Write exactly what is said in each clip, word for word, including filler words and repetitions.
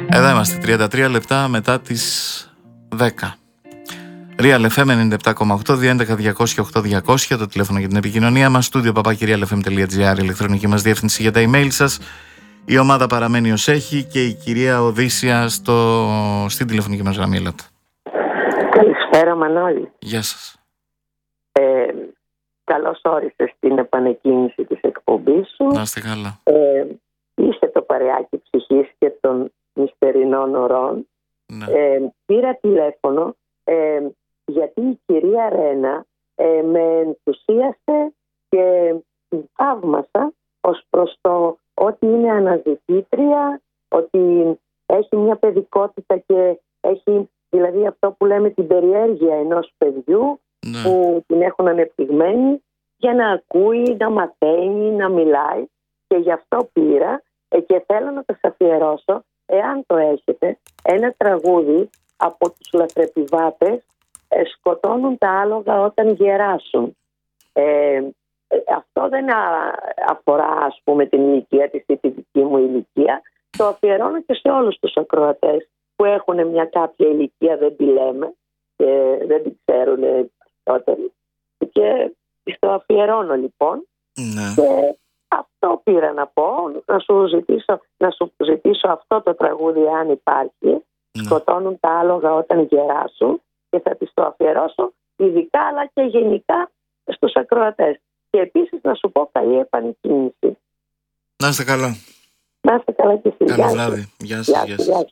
Εδώ είμαστε, τριάντα τρία λεπτά μετά τις δέκα. Real εφ εμ ενενήντα επτά κόμμα οκτώ, δύο έντεκα διακόσια οκτώ διακόσια το τηλέφωνο για την επικοινωνία μας. Στούντιο παπάκι real εφ εμ τελεία τζι άρ, ηλεκτρονική μας διεύθυνση για τα email σας. Η ομάδα παραμένει ως έχει και η κυρία Οδύσσια στο... στην τηλεφωνική μας γραμμή. Ελάτε. Καλησπέρα Μανώλη. Γεια σας. Ε, καλώς όρισες στην επανεκκίνηση της εκπομπής σου. Να είστε καλά. Ε, είσαι το παρεάκι ψυχής και των νυχτερινών ωρών. Ναι. Ε, πήρα τηλέφωνο ε, γιατί η κυρία Ρένα ε, με ενθουσίασε και θαύμασα ως προς το ότι είναι αναζητήτρια, ότι έχει μια παιδικότητα και έχει δηλαδή αυτό που λέμε την περιέργεια ενός παιδιού, Ναι. που την έχουν ανεπτυγμένη για να ακούει, να μαθαίνει, να μιλάει, και γι' αυτό πήρα ε, και θέλω να το σας αφιερώσω, εάν το έχετε, ένα τραγούδι από τους Λαθρεπιβάτες, ε, σκοτώνουν τα άλογα όταν γεράσουν. Ε, ε, αυτό δεν α, αφορά ας πούμε την ηλικία της ή τη δική μου ηλικία. Το αφιερώνω και σε όλους τους ακροατές που έχουν μια κάποια ηλικία, δεν τη λέμε και δεν την ξέρουν περισσότεροι, και το αφιερώνω λοιπόν. Ναι. Και αυτό πήρα να πω, να σου ζητήσω, να σου ζητήσω αυτό το τραγούδι αν υπάρχει, Ναι. σκοτώνουν τα άλογα όταν γεράσουν, και θα τις το αφιερώσω ειδικά αλλά και γενικά στους ακροατές. Και επίσης να σου πω καλή επανεκκίνηση. Να είστε καλά. Να είστε καλά και εσείς. Καλό βράδυ. Γεια σας. Γεια σας.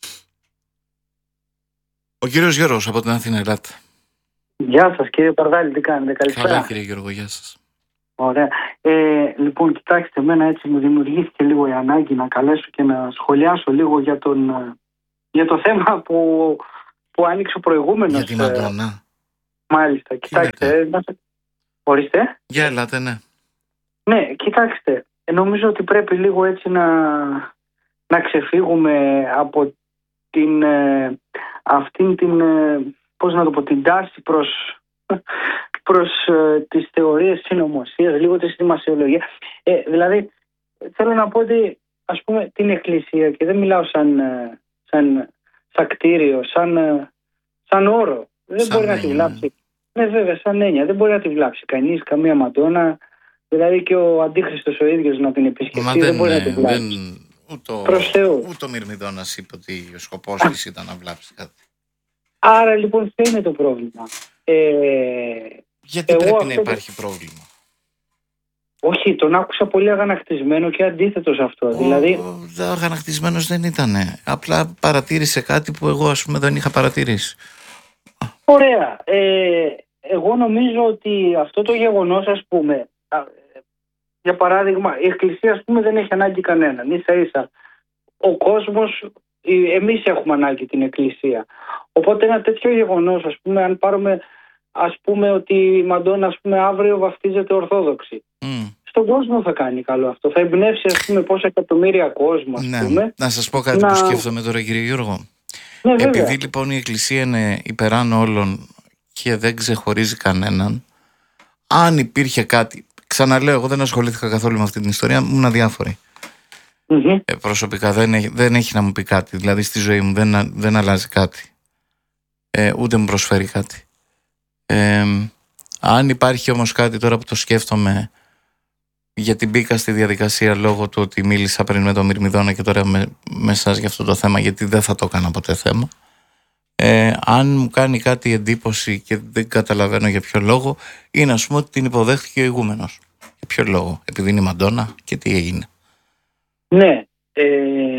Ο κύριος Γιώργος από την Αθήνα, ελάτε. Γεια σας κύριε Παρδάλη, τι κάνετε, καλησπέρα. Καλά κύριε Γιώργο, γεια σας. Ωραία. Ε, λοιπόν, κοιτάξτε, εμένα έτσι μου δημιουργήθηκε λίγο η ανάγκη να καλέσω και να σχολιάσω λίγο για, τον, για το θέμα που, που άνοιξε ο προηγούμενος. Για τη Μαντώνα. Ε, μάλιστα, κοιτάξτε. Ε, να... Ορίστε. Για ελάτε, ναι. Ναι, κοιτάξτε, νομίζω ότι πρέπει λίγο έτσι να, να ξεφύγουμε από την, ε, αυτήν την, ε, πώς να το πω, την τάση προς, προς ε, τις θεωρίες συνωμοσίας, λίγο τη σημασιολογία. Ε, δηλαδή, θέλω να πω ότι, ας πούμε, την Εκκλησία, και δεν μιλάω σαν, ε, σαν, σαν κτίριο, σαν, ε, σαν όρο, δεν Σαν μπορεί έννοια, να τη βλάψει. Ναι, βέβαια, σαν έννοια, δεν μπορεί να τη βλάψει κανείς, καμία Μαντώνα. Δηλαδή και ο Αντίχριστος ο ίδιος να την επισκεφτεί. Μα δεν, δεν, μπορεί να την βλάψει. δεν, ούτε, Προς Θεού. ούτε ο Μυρμηδόνας είπε ότι ο σκοπός της ήταν να βλάψει κάτι. Άρα λοιπόν ποιο είναι το πρόβλημα. Ε, Γιατί εγώ πρέπει να αυτό υπάρχει πρόβλημα. Όχι, τον άκουσα πολύ αγανακτισμένο και αντίθετο σε αυτό. Ο, δηλαδή, ο αγανακτισμένος δεν ήταν. Απλά παρατήρησε κάτι που εγώ ας πούμε δεν είχα παρατηρήσει. ωραία. Ε, εγώ νομίζω ότι αυτό το γεγονός, ας πούμε, για παράδειγμα, η Εκκλησία, ας πούμε, δεν έχει ανάγκη κανέναν. Ίσα ίσα ο κόσμος, εμείς έχουμε ανάγκη την Εκκλησία. Οπότε ένα τέτοιο γεγονός, ας πούμε, αν πάρουμε, ας πούμε, ότι η Μαντώνα, ας πούμε, αύριο βαφτίζεται Ορθόδοξη. Mm. Στον κόσμο θα κάνει καλό αυτό. Θα εμπνεύσει, ας πούμε, πόσα εκατομμύρια κόσμο, ας Ναι. πούμε. Να σας πω κάτι να... που σκέφτομαι τώρα, κύριε Γιώργο. Ναι, Επειδή λοιπόν η Εκκλησία είναι υπεράνω όλων και δεν ξεχωρίζει κανέναν, αν υπήρχε κάτι. Ξαναλέω, εγώ δεν ασχολήθηκα καθόλου με αυτή την ιστορία, ήμουν αδιάφορη. Mm-hmm. Ε, προσωπικά δεν έχει, δεν έχει να μου πει κάτι. Δηλαδή στη ζωή μου δεν, δεν αλλάζει κάτι. Ε, ούτε μου προσφέρει κάτι. Ε, αν υπάρχει όμως κάτι τώρα που το σκέφτομαι, γιατί μπήκα στη διαδικασία λόγω του ότι μίλησα πριν με τον Μυρμηδόνα και τώρα με, με εσάς για αυτό το θέμα, γιατί δεν θα το έκανα ποτέ θέμα. Ε, αν μου κάνει κάτι εντύπωση και δεν καταλαβαίνω για ποιο λόγο, είναι ας πούμε ότι την υποδέχτηκε ο ηγούμενος. Για ποιο λόγο, επειδή είναι η Μαντώνα και τι έγινε. Ναι. Ε,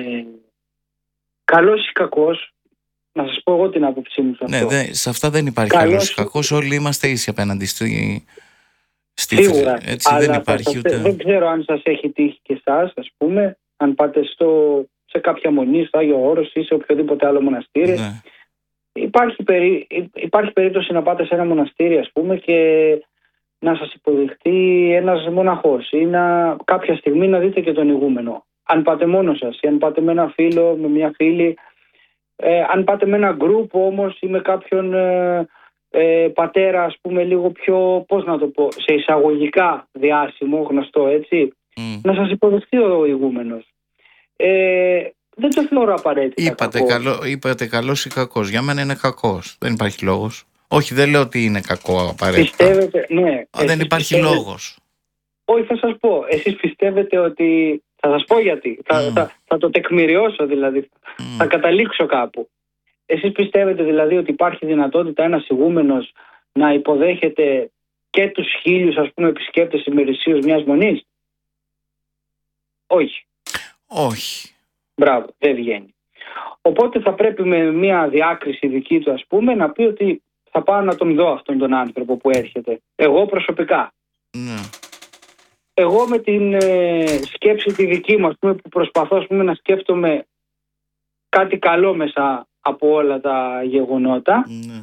καλός ή κακός, να σας πω εγώ την άποψή μου σε αυτό. Ναι, δε, σε αυτά δεν υπάρχει καλός καλός ή κακός, όλοι είμαστε ίσοι απέναντι στη, στη Σίγουρα, έτσι αλλά δεν υπάρχει σας, ούτε... δεν ξέρω αν σας έχει τύχει και εσάς, ας πούμε, αν πάτε στο, σε κάποια μονή, στο Άγιο Όρος ή σε οποιοδήποτε άλλο μοναστήρι. Ναι. Υπάρχει, περί, υπάρχει περίπτωση να πάτε σε ένα μοναστήρι, ας πούμε, και να σας υποδεχτεί ένας μοναχός ή να, κάποια στιγμή να δείτε και τον ηγούμενο. Αν πάτε μόνος σας ή αν πάτε με ένα φίλο, με μια φίλη, ε, αν πάτε με ένα γκρουπ όμως ή με κάποιον ε, ε, πατέρα, ας πούμε, λίγο πιο, πώς να το πω, σε εισαγωγικά διάσημο, γνωστό, έτσι, Mm. να σας υποδεχτεί ο ηγούμενος. Ε, δεν το θεωρώ απαραίτητα Είπατε, κακό. καλό, είπατε καλός ή κακός. Για μένα είναι κακός. Δεν υπάρχει λόγος. Όχι, δεν λέω ότι είναι κακό απαραίτητα. Πιστεύετε, ναι. Α, δεν υπάρχει πιστεύετε... λόγος. Όχι, θα σας πω. Εσείς πιστεύετε ότι... Θα σας πω γιατί. Mm. Θα, θα, θα το τεκμηριώσω δηλαδή. Mm. Θα καταλήξω κάπου. Εσείς πιστεύετε δηλαδή ότι υπάρχει δυνατότητα ένας ηγούμενος να υποδέχεται και τους χίλιους, ας πούμε, επισκέπτες ημερησίως μιας μονής? Όχι. Όχι. Μπράβο, δεν βγαίνει. Οπότε θα πρέπει με μια διάκριση δική του, ας πούμε, να πει ότι θα πάω να τον δω αυτόν τον άνθρωπο που έρχεται. Εγώ προσωπικά. Ναι. Εγώ με την ε, σκέψη τη δική μου, ας πούμε, που προσπαθώ, ας πούμε, να σκέφτομαι κάτι καλό μέσα από όλα τα γεγονότα, ναι.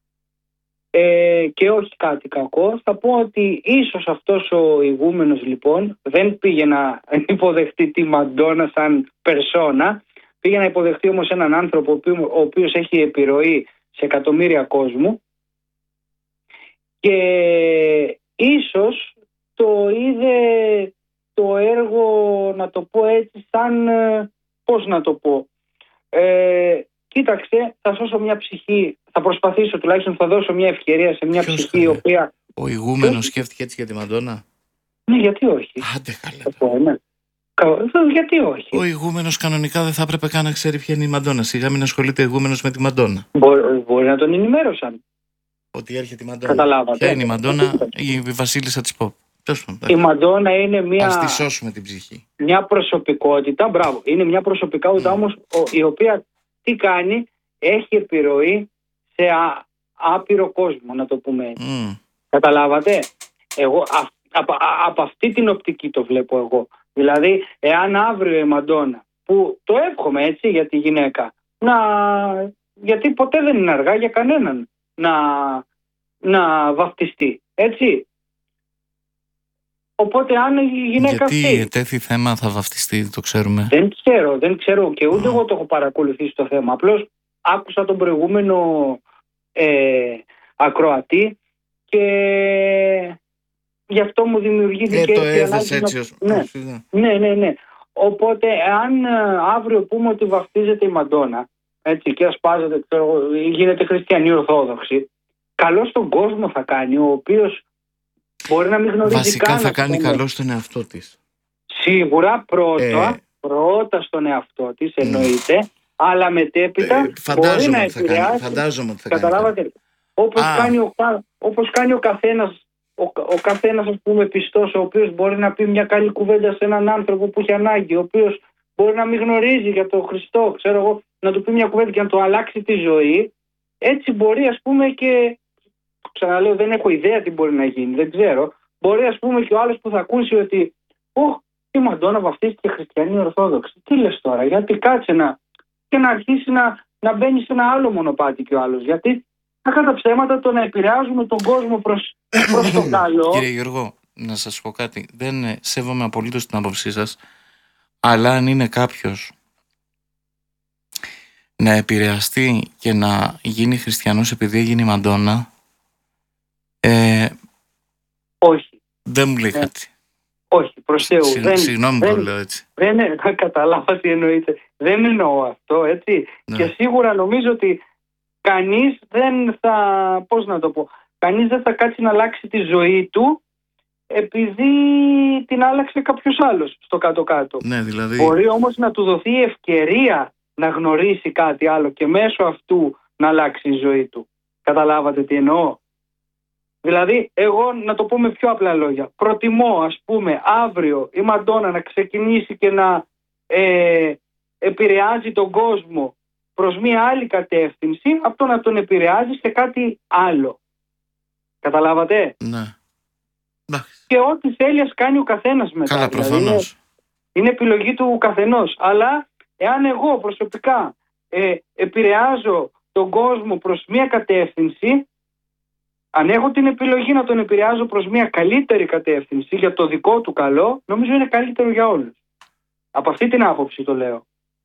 ε, και όχι κάτι κακό, θα πω ότι ίσως αυτός ο ηγούμενος λοιπόν δεν πήγε να υποδεχτεί τη Μαντόνα σαν περσόνα, πήγε να υποδεχτεί όμως έναν άνθρωπο ο οποίος έχει επιρροή σε εκατομμύρια κόσμου, και ίσως το είδε το έργο, να το πω έτσι, σαν, πώς να το πω, ε, κοίταξε, θα σώσω μια ψυχή, θα προσπαθήσω τουλάχιστον, θα δώσω μια ευκαιρία σε μια Ποιος ψυχή η οποία... Ο ηγούμενος σκέφτηκε έτσι για τη Μαντόνα? Ναι, γιατί όχι. Άντε καλά. πω, ναι. Γιατί όχι. Ο ηγούμενος κανονικά δεν θα έπρεπε καν να ξέρει ποια είναι η Μαντόνα. Σιγά μην ασχολείται ο ηγούμενος με τη Μαντόνα. Μπορεί, μπορεί να τον ενημέρωσαν. Ότι έρχεται η Μαντόνα. Καταλάβατε. Ποια είναι η Μαντόνα? Η βασίλισσα της Pop. Η Μαντόνα είναι μια... Ας τη σώσουμε την ψυχή. Μια προσωπικότητα, μπράβο, είναι μια προσωπικότητα mm. όμως η οποία τι κάνει, έχει επιρροή σε α, άπειρο κόσμο, να το πούμε έτσι. Mm. Καταλάβατε. Εγώ α, από, α, από αυτή την οπτική το βλέπω εγώ. Δηλαδή, εάν αύριο η Μαντόνα, που το εύχομαι έτσι για τη γυναίκα, να, γιατί ποτέ δεν είναι αργά για κανέναν να, να βαφτιστεί, έτσι. Οπότε αν η γυναίκα γιατί αυτή... Γιατί ετέθη θέμα θα βαφτιστεί, το ξέρουμε. Δεν ξέρω, δεν ξέρω και ούτε mm. εγώ το έχω παρακολουθήσει το θέμα. Απλώς άκουσα τον προηγούμενο ε, ακροατή και γι' αυτό μου δημιουργήθηκε... Ε, το έδωσε έτσι ως... Ναι. ναι, ναι, ναι. Οπότε αν αύριο πούμε ότι βαφτίζεται η Μαντόνα, έτσι, και ασπάζεται, ξέρω, γίνεται χριστιανή ορθόδοξη, καλό στον κόσμο θα κάνει, ο οποίος μπορεί να μην γνωρίζει. Βασικά καν, θα κάνει πούμε. καλό στον εαυτό της. Σίγουρα πρώτα, ε... πρώτα στον εαυτό της εννοείται, mm. αλλά μετέπειτα ε, μπορεί να επηρεάσει. Κάνει, φαντάζομαι ότι θα καταλάβατε, κάνει. Όπως, κάνει ο, όπως κάνει ο καθένας, ο, ο καθένας, ας πούμε, πιστός, ο οποίος μπορεί να πει μια καλή κουβέντα σε έναν άνθρωπο που έχει ανάγκη, ο οποίος μπορεί να μην γνωρίζει για τον Χριστό, ξέρω εγώ, να του πει μια κουβέντα και να του αλλάξει τη ζωή. Έτσι μπορεί, ας πούμε, και ξαναλέω, δεν έχω ιδέα τι μπορεί να γίνει, δεν ξέρω. Μπορεί, ας πούμε, και ο άλλος που θα ακούσει ότι «Ωχ, η Μαντόνα βαφτίστηκε χριστιανή ορθόδοξη». Τι λες τώρα, γιατί κάτσε να... και να αρχίσει να, να μπαίνει σε ένα άλλο μονοπάτι και ο άλλος. Γιατί κατά τα ψέματα το να επηρεάζουμε τον κόσμο προς, προς το καλό. Κύριε Γιώργο, να σας πω κάτι. Δεν σέβομαι απολύτως την άποψή σας, αλλά αν είναι κάποιος να επηρεαστεί και να γίνει χριστιανός επειδή έγινε η Μαντόνα, ε, όχι. Δεν μου λέει ε, κάτι. Όχι, προς Θεού. Συ, δεν, συγγνώμη δεν, που λέω έτσι. Δεν, δεν καταλάβα τι εννοείται. Δεν εννοώ αυτό, έτσι. Ναι. Και σίγουρα νομίζω ότι κανείς δεν θα, πώς να το πω, κανείς δεν θα κάτσει να αλλάξει τη ζωή του επειδή την άλλαξε κάποιος άλλος στο κάτω-κάτω. Ναι, δηλαδή... Μπορεί όμως να του δοθεί η ευκαιρία να γνωρίσει κάτι άλλο και μέσω αυτού να αλλάξει η ζωή του. Καταλάβατε τι εννοώ? Δηλαδή, εγώ να το πω με πιο απλά λόγια. Προτιμώ, ας πούμε, αύριο η Μαντόνα να ξεκινήσει και να ε, επηρεάζει τον κόσμο προς μία άλλη κατεύθυνση, από το να τον επηρεάζει σε κάτι άλλο. Καταλάβατε? Ναι. Και ό,τι θέλει ας κάνει ο καθένας μετά. Καλά, προφανώς. Δηλαδή, είναι, είναι επιλογή του καθενός. Αλλά εάν εγώ προσωπικά ε, επηρεάζω τον κόσμο προς μία κατεύθυνση, αν έχω την επιλογή να τον επηρεάζω προς μια καλύτερη κατεύθυνση για το δικό του καλό, νομίζω είναι καλύτερο για όλους. Από αυτή την άποψη το λέω.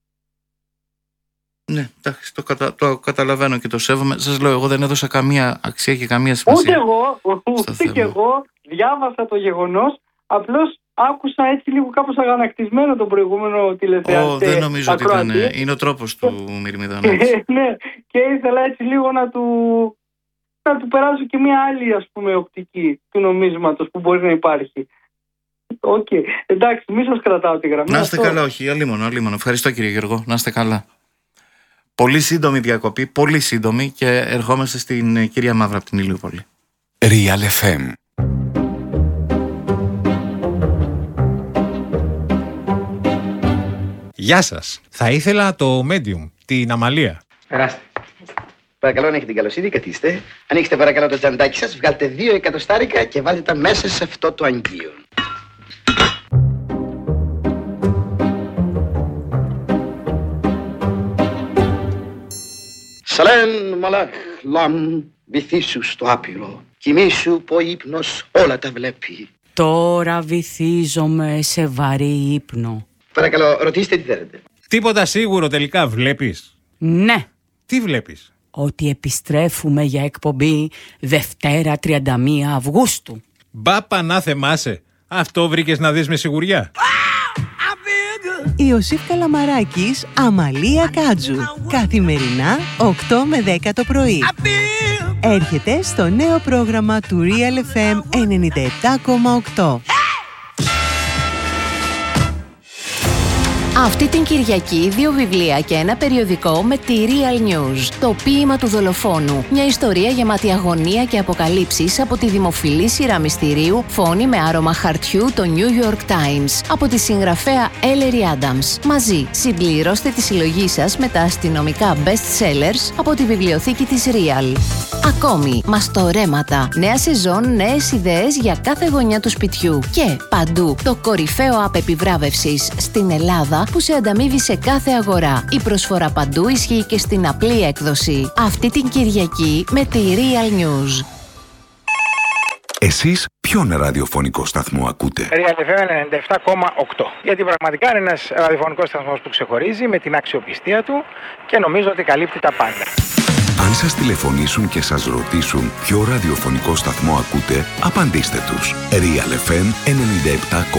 Ναι, εντάξει, το, κατα... το καταλαβαίνω και το σέβομαι. Σας λέω, εγώ δεν έδωσα καμία αξία και καμία σημασία. Ούτε εγώ, ούτε και εγώ διάβασα το γεγονός, απλώς άκουσα έτσι λίγο κάπως αγανακτισμένο το προηγούμενο τηλεθεατή. Oh, δεν νομίζω ότι ήταν. Είναι ο τρόπος του Μυρμηδονάκη. Ναι, και ήθελα έτσι λίγο να του, να του περάσω και μια άλλη, ας πούμε, οπτική του νομίσματος που μπορεί να υπάρχει. Οκ, okay. Εντάξει, μη σας κρατάω τη γραμμή. Να είστε καλά, όχι, αλίμονο, αλίμονο. Ευχαριστώ κύριε Γιώργο, να είστε καλά. Πολύ σύντομη διακοπή, πολύ σύντομη και ερχόμαστε στην κυρία Μαύρα από την Ηλιούπολη. Real εφ εμ. Γεια σας. Θα ήθελα το Medium, την Αμαλία. Περάστε. Παρακαλώ, αν έχετε την καλοσύνη, καθίστε. Ανοίξτε παρακαλώ το τσαντάκι σας, βγάλτε δύο εκατοστάρικα και βάλτε τα μέσα σε αυτό το αγγείο. Σαλέν μαλάχ λαμ, βυθίσου στο άπειρο. Κοιμήσου που ο ύπνος όλα τα βλέπει. Τώρα βυθίζομαι σε βαρύ ύπνο. Παρακαλώ, ρωτήστε τι θέλετε. Τίποτα σίγουρο τελικά βλέπεις? Ναι. Τι βλέπεις? Ότι επιστρέφουμε για εκπομπή Δευτέρα τριάντα μία Αυγούστου. Μπα πανά θεμάσαι. Αυτό βρήκες να δεις με σιγουριά? Ιωσήφ Καλαμαράκης, Αμαλία Κάτζου. Καθημερινά οκτώ με δέκα το πρωί. Έρχεται στο νέο πρόγραμμα του Real εφ εμ ενενήντα επτά κόμμα οκτώ. Αυτή την Κυριακή δύο βιβλία και ένα περιοδικό με τη Real News. Το ποίημα του δολοφόνου. Μια ιστορία γεμάτη αγωνία και αποκαλύψεις από τη δημοφιλή σειρά μυστηρίου Φόνη με άρωμα χαρτιού, το New York Times. Από τη συγγραφέα Ellery Adams. Μαζί συμπληρώστε τη συλλογή σας με τα αστυνομικά best sellers από τη βιβλιοθήκη της Real. Ακόμη, μαστορέματα, νέα σεζόν, νέες ιδέες για κάθε γωνιά του σπιτιού και παντού το κορυφαίο app επιβράβευσης στην Ελλάδα που σε ανταμείβει σε κάθε αγορά. Η προσφορά παντού ισχύει και στην απλή έκδοση. Αυτή την Κυριακή με τη Real News. Εσείς ποιον ραδιοφωνικό σταθμό ακούτε? Real εφ εμ ενενήντα επτά κόμμα οκτώ. Γιατί πραγματικά είναι ένας ραδιοφωνικός σταθμός που ξεχωρίζει με την αξιοπιστία του και νομίζω ότι καλύπτει τα πάντα. Αν σας τηλεφωνήσουν και σας ρωτήσουν ποιο ραδιοφωνικό σταθμό ακούτε, απαντήστε τους. Real εφ εμ ενενήντα επτά κόμμα οκτώ.